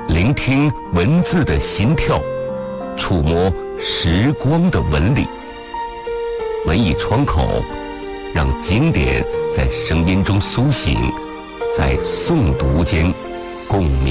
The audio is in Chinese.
聆听文字的心跳，触摸时光的纹理。文艺窗口，让经典在声音中苏醒，在诵读间共鸣。